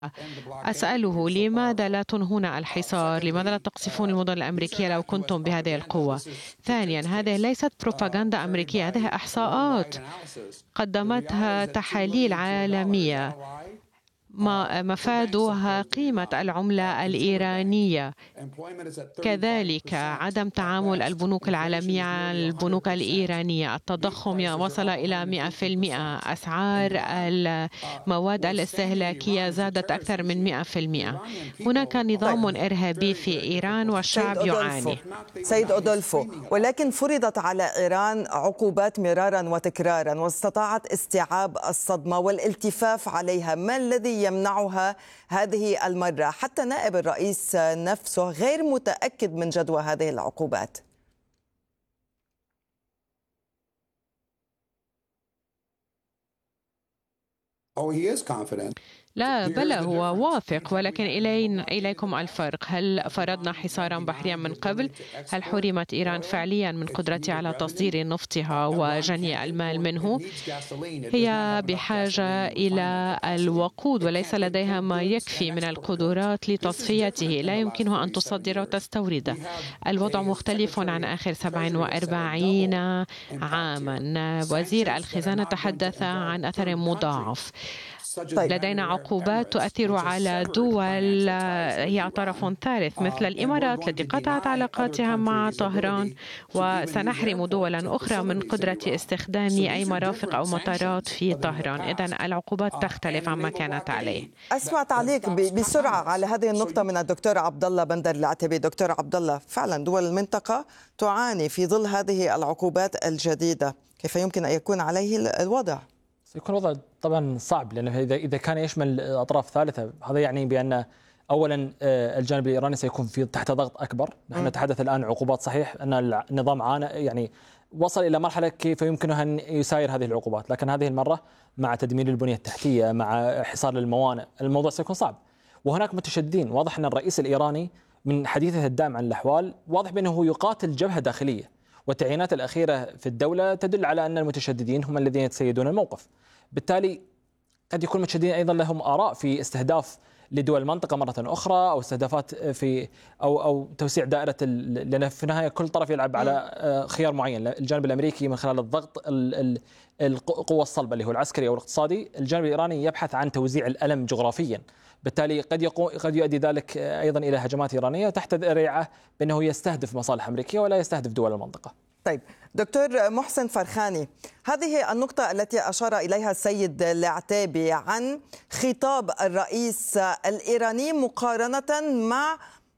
أسأله لماذا لا تنهون الحصار؟ لماذا لا تقصفون المدن الأمريكية لو كنتم بهذه القوة؟ ثانيا، هذه ليست بروباغندا أمريكية، هذه إحصاءات قدمتها تحاليل عالمية مفادها قيمة العملة الإيرانية، كذلك عدم تعامل البنوك العالمية مع البنوك الإيرانية، التضخم وصل إلى 100%، أسعار المواد الاستهلاكية زادت أكثر من 100%. هناك نظام إرهابي في إيران والشعب يعاني. سيد أودولفو، ولكن فرضت على إيران عقوبات مرارا وتكرارا واستطاعت استيعاب الصدمة والالتفاف عليها. ما الذي يمنعها هذه المرة؟ حتى نائب الرئيس نفسه غير متأكد من جدوى هذه العقوبات. لا، بل هو واثق، ولكن إليكم الفرق. هل فرضنا حصارا بحريا من قبل؟ هل حرمت إيران فعليا من قدرتها على تصدير نفطها وجني المال منه؟ هي بحاجة إلى الوقود وليس لديها ما يكفي من القدرات لتصفيته، لا يمكنها أن تصدر وتستورد. الوضع مختلف عن آخر 47 عاما. وزير الخزانة تحدث عن أثر مضاعف. لدينا عقوبات تؤثر على دول هي طرف ثالث مثل الإمارات التي قطعت علاقاتها مع طهران، وسنحرم دولا أخرى من قدرة استخدام أي مرافق أو مطارات في طهران. إذن العقوبات تختلف عما كانت عليه. أسمع تعليق بسرعة على هذه النقطة من الدكتور عبد الله بندر العتيبي. دكتور عبد الله، فعلا دول المنطقة تعاني في ظل هذه العقوبات الجديدة، كيف يمكن أن يكون عليه الوضع؟ سيكون الوضع طبعا صعب، لأنه إذا كان يشمل أطراف ثالثة هذا يعني بأن أولا الجانب الإيراني سيكون تحت ضغط أكبر. نحن نتحدث الآن عقوبات، صحيح أن النظام عانى، يعني وصل إلى مرحلة كيف يمكنه أن يساير هذه العقوبات، لكن هذه المرة مع تدمير البنية التحتية، مع حصار الموانئ، الموضوع سيكون صعب. وهناك متشددين. واضح أن الرئيس الإيراني من حديثه الدائم عن الأحوال واضح بأنه يقاتل جبهة داخلية، والتعيينات الأخيرة في الدولة تدل على أن المتشددين هم الذين يتسيدون الموقف. بالتالي قد يكون المتشددين أيضا لهم آراء في استهداف لدول المنطقة مرة أخرى، أو استهدافات في أو توسيع دائرة، لأن في النهاية كل طرف يلعب على خيار معين. الجانب الأمريكي من خلال الضغط القوة الصلبة اللي هو العسكري أو الاقتصادي، الجانب الإيراني يبحث عن توزيع الألم جغرافيا. بالتالي قد يؤدي ذلك أيضا إلى هجمات إيرانية تحت ذريعة بأنه يستهدف مصالح أمريكية ولا يستهدف دول المنطقة. طيب دكتور محسن فرخاني، هذه النقطة التي أشار إليها السيد العتيبي عن خطاب الرئيس الإيراني مقارنة مع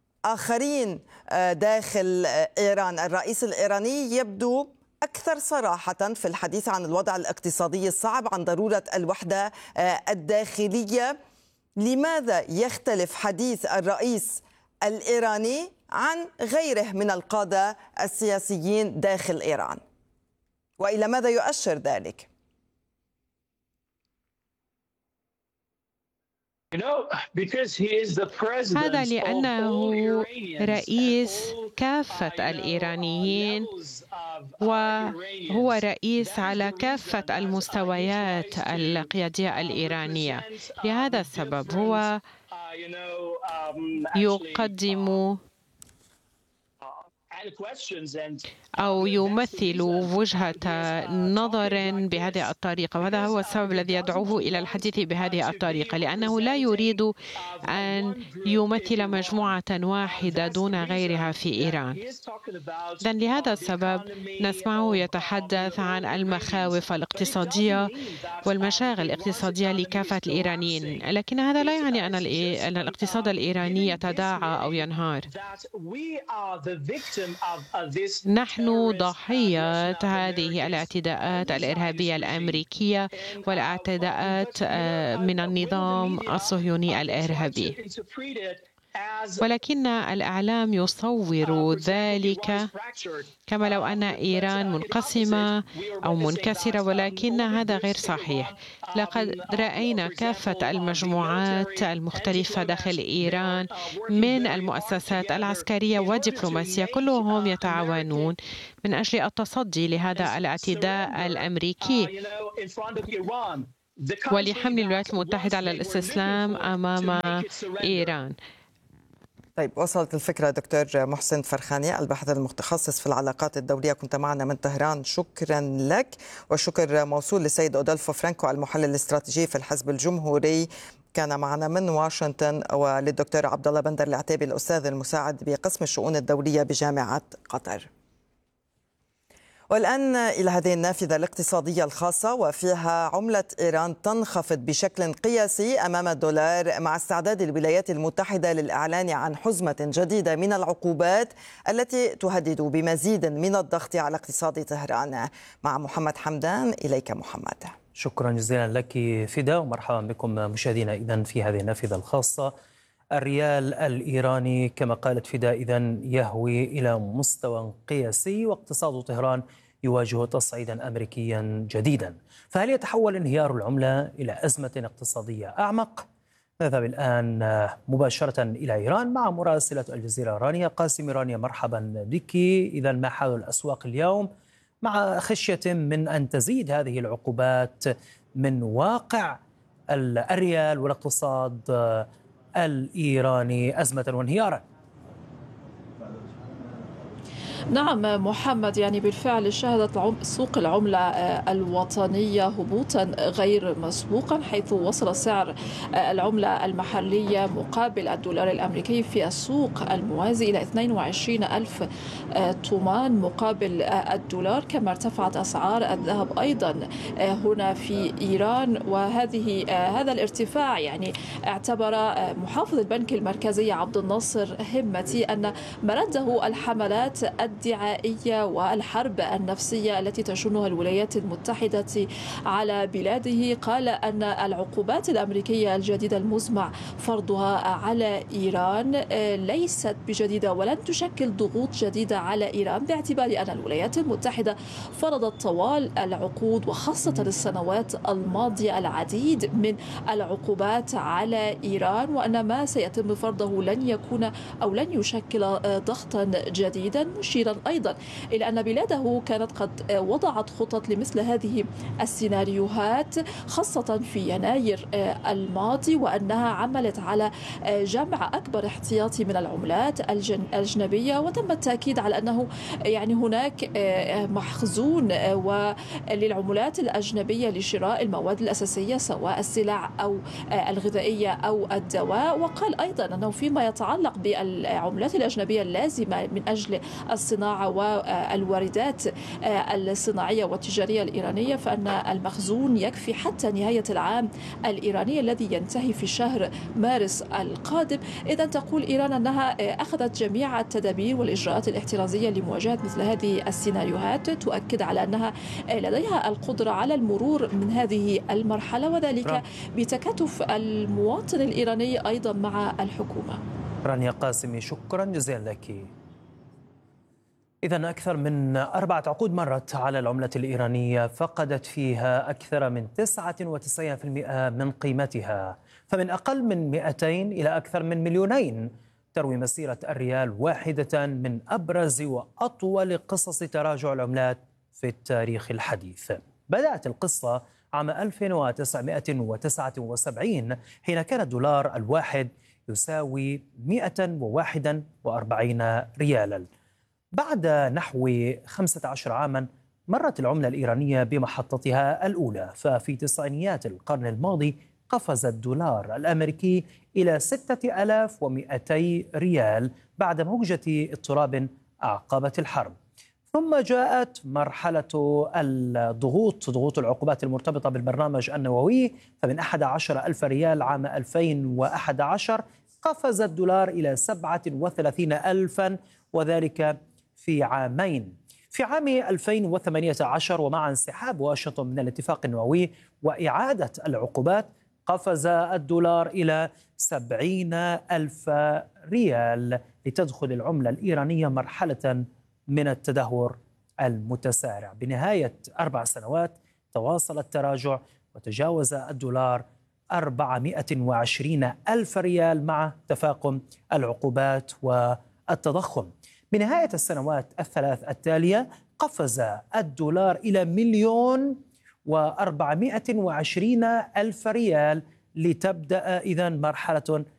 آخرين داخل إيران. الرئيس الإيراني يبدو أكثر صراحة في الحديث عن الوضع الاقتصادي الصعب، عن ضرورة الوحدة الداخلية. لماذا يختلف حديث الرئيس الإيراني عن غيره من القادة السياسيين داخل إيران؟ وإلى ماذا يؤشر ذلك؟ هذا لأنه رئيس كافة الإيرانيين، وهو رئيس على كافة المستويات القيادية الإيرانية. لهذا السبب هو يقدم أو يمثل وجهة نظر بهذه الطريقة، وهذا هو السبب الذي يدعوه إلى الحديث بهذه الطريقة، لأنه لا يريد أن يمثل مجموعة واحدة دون غيرها في إيران. إذن لهذا السبب نسمعه يتحدث عن المخاوف الاقتصادية والمشاغل الاقتصادية لكافة الإيرانيين، لكن هذا لا يعني أن الاقتصاد الإيراني يتداعى أو ينهار. نحن ضحية هذه الاعتداءات الإرهابية الأمريكية والاعتداءات من النظام الصهيوني الإرهابي، ولكن الإعلام يصور ذلك كما لو أن إيران منقسمة أو منكسرة، ولكن هذا غير صحيح. لقد رأينا كافة المجموعات المختلفة داخل إيران من المؤسسات العسكرية والدبلوماسية، كلهم يتعاونون من أجل التصدي لهذا الاعتداء الأمريكي. ولحمل الولايات المتحدة على الاستسلام أمام إيران. طيب، وصلت الفكرة. دكتور محسن فرخاني، الباحث المتخصص في العلاقات الدولية، كنت معنا من طهران، شكرا لك. والشكر موصول للسيد أودولفو فرانكو، المحلل الاستراتيجي في الحزب الجمهوري، كان معنا من واشنطن، وللدكتور عبد الله بندر العتيبي، الأستاذ المساعد بقسم الشؤون الدولية بجامعة قطر. والآن إلى هذه النافذة الاقتصادية الخاصة، وفيها عملة إيران تنخفض بشكل قياسي أمام الدولار مع استعداد الولايات المتحدة للإعلان عن حزمة جديدة من العقوبات التي تهدد بمزيد من الضغط على اقتصاد طهران. مع محمد حمدان. إليك محمد. شكرا جزيلا لك فدا، ومرحبا بكم مشاهدينا إذن في هذه النافذة الخاصة. الريال الإيراني كما قالت فدا إذن يهوي إلى مستوى قياسي، واقتصاد طهران يواجه تصعيدا أمريكيا جديدا. فهل يتحول انهيار العملة إلى أزمة اقتصادية أعمق؟ نذهب الآن مباشرة إلى إيران مع مراسلة الجزيرة رانيا قاسمي. رانيا، مرحبا بك. إذا ما حال الأسواق اليوم مع خشية من أن تزيد هذه العقوبات من واقع الريال والاقتصاد الإيراني أزمة وانهيارا؟ نعم محمد، يعني بالفعل شهدت سوق العملة الوطنية هبوطا غير مسبوقا، حيث وصل سعر العملة المحلية مقابل الدولار الأمريكي في السوق الموازي إلى 22,000 طومان مقابل الدولار. كما ارتفعت أسعار الذهب أيضا هنا في إيران، هذا الارتفاع يعني اعتبر محافظ البنك المركزي عبد الناصر همتي أن مرده الحملات الدعائية والحرب النفسية التي تشنها الولايات المتحدة على بلاده. قال أن العقوبات الأمريكية الجديدة المزمع فرضها على إيران ليست بجديدة ولن تشكل ضغوط جديدة على إيران، باعتبار أن الولايات المتحدة فرضت طوال العقود وخاصة السنوات الماضية العديد من العقوبات على إيران، وأن ما سيتم فرضه لن يكون أو لن يشكل ضغطا جديدا، مشيرا أيضا إلى أن بلاده كانت قد وضعت خطط لمثل هذه السيناريوهات خاصة في يناير الماضي، وأنها عملت على جمع أكبر احتياطي من العملات الأجنبية. وتم التأكيد على أنه يعني هناك مخزون للعملات الأجنبية لشراء المواد الأساسية سواء السلع أو الغذائية أو الدواء. وقال أيضا أنه فيما يتعلق بالعملات الأجنبية اللازمة من أجل الصناعة والواردات الصناعية والتجارية الإيرانية، فأن المخزون يكفي حتى نهاية العام الإيراني الذي ينتهي في شهر مارس القادم. إذن تقول إيران أنها أخذت جميع التدابير والإجراءات الاحترازية لمواجهة مثل هذه السيناريوهات، تؤكد على أنها لديها القدرة على المرور من هذه المرحلة، وذلك بتكاتف المواطن الإيراني أيضا مع الحكومة. رانيا قاسمي، شكرا جزيلا لك. إذن أكثر من 4 عقود مرت على العملة الإيرانية فقدت فيها أكثر من 99% من قيمتها، فمن أقل من 200 إلى أكثر من 2,000,000 تروي مسيرة الريال واحدة من أبرز وأطول قصص تراجع العملات في التاريخ الحديث. بدأت القصة عام 1979 حين كان الدولار الواحد يساوي 141 ريالا. بعد نحو 15 عاما مرت العملة الإيرانية بمحطتها الأولى، ففي تسعينيات القرن الماضي قفز الدولار الأمريكي إلى 6,200 ريال بعد موجة اضطراب أعقبت الحرب. ثم جاءت مرحلة ضغوط العقوبات المرتبطة بالبرنامج النووي، فمن 11,000 ريال عام 2011 قفز الدولار إلى 37,000، وذلك في عامين. في عام 2018 ومع انسحاب واشنطن من الاتفاق النووي وإعادة العقوبات قفز الدولار إلى 70,000 ريال، لتدخل العملة الإيرانية مرحلة من التدهور المتسارع. بنهاية 4 سنوات تواصل التراجع وتجاوز الدولار 420,000 ريال مع تفاقم العقوبات والتضخم. بنهاية السنوات الثلاث التالية قفز الدولار إلى و420 ألف ريال لتبدأ إذن مرحلة